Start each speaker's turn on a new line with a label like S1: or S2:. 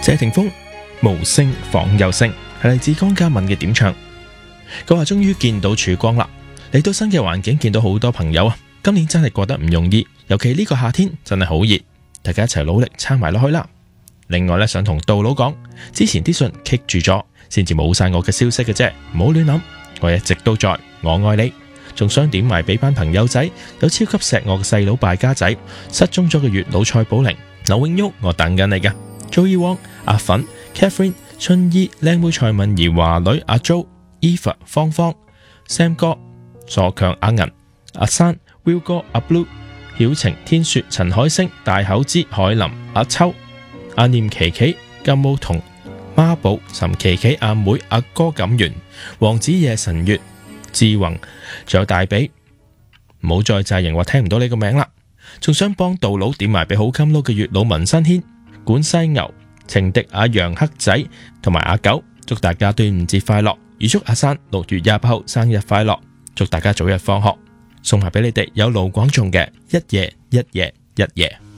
S1: 謝霆鋒無聲仿有聲，係嚟自江嘉敏嘅點唱。佢話終於見到曙光啦，嚟到新嘅環境，見到好多朋友啊，今年真係過得唔容易，尤其呢個夏天真係好熱，大家一齊努力撐埋落去啦。另外咧，想同杜佬講，之前啲信棘住咗，先至冇晒我嘅消息嘅啫，唔好亂諗，我一直都在，我愛你。仲想點埋俾班朋友仔，有超級錫我嘅細佬敗家仔，失蹤咗嘅月老蔡寶玲、劉永旭，我等緊你㗎。Joey Wong、阿粉、Catherine、春姨、靚妹蔡敏儀、華女阿 Jo、Eva、芳芳、Sam 哥、傻強阿銀、阿珊、Will 哥、阿 Blue、曉晴、天雪、陳海星、大口之、海林、阿秋、阿念琪琪、金毛童、孖寶、岑琪琪、阿妹、阿哥錦源、王子夜神月、志宏，仲有大髀，唔好再詐型話聽唔到你個名啦。仲想幫杜佬點埋俾好襟撈嘅月老文新軒、管西牛、情敵阿楊黑仔同埋阿九，祝大家端午節快樂，預祝阿珊6月28號生日快樂，祝大家早日放學。送埋俾你哋有盧廣仲嘅一夜一夜一夜。